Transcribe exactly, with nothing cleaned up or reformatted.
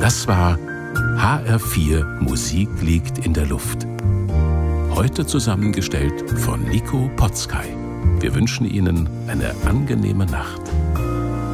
Das war H R vier Musik liegt in der Luft. Heute zusammengestellt von Nico Potzkay. Wir wünschen Ihnen eine angenehme Nacht.